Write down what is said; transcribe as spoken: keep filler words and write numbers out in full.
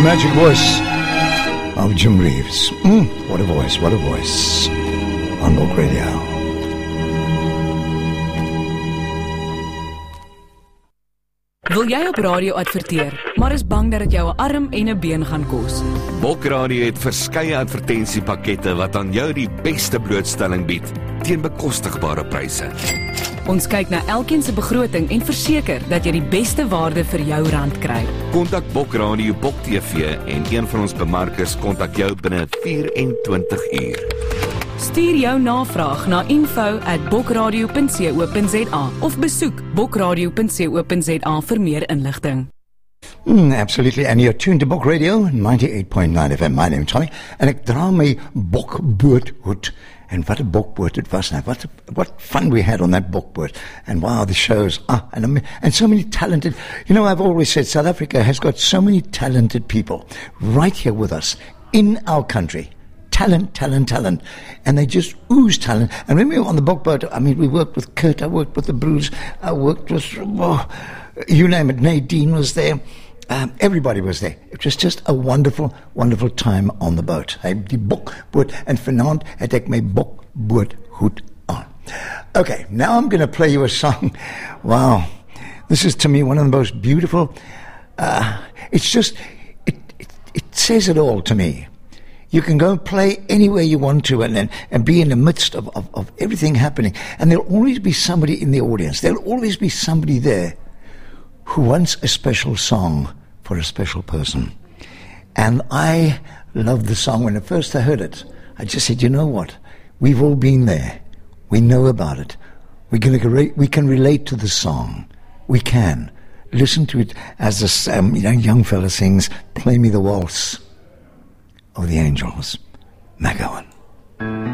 magic voice of Jim Reeves. Mm, what a voice, what a voice. On Book Radio. Wil jy op radio adverteer, maar is bang dat dit jou 'n arm en 'n been gaan kos? Bok Radio het verskeie advertensiepakkette wat aan jou die beste blootstelling bied teen bekostigbare pryse. Ons kyk na elkeen se begroting en verseker dat jy die beste waarde vir jou rand kry. Kontak Bok Radio, Bok T V en een van ons bemarkers kontak jou binne vyf en twintig uur. Stuur jou navraag na info at bokradio punt co punt za of besoek bokradio punt co punt za vir meer inligting. Mm, absolutely, and you're tuned to Book Radio, ninety-eight point nine F M. My name is Tommy, en ek dra my bokboothoed. And what a bokboot it was now. What, what fun we had on that bokboot. And wow, the shows. Ah, and, and so many talented, you know, I've always said South Africa has got so many talented people right here with us in our country. Talent, talent, talent. And they just ooze talent. And when we were on the bokboot, I mean, we worked with Kurt, I worked with the Bruce, I worked with, oh, you name it, Nadine was there. Um, everybody was there. It was just a wonderful, wonderful time on the boat. Hy het die bokboot, en vanaand het ek my bokboothoed on. Okay, now I'm going to play you a song. Wow, this is to me one of the most beautiful. Uh, it's just, it, it it says it all to me. You can go and play anywhere you want to, and and, and be in the midst of, of, of everything happening, and there'll always be somebody in the audience. There'll always be somebody there who wants a special song for a special person. And I loved the song. When at first I heard it, I just said, you know what? We've all been there. We know about it. We're gonna, we can relate to the song. We can. Listen to it as this um, you know, young fella sings, Play Me the Waltz of the Angels. Mac Owen.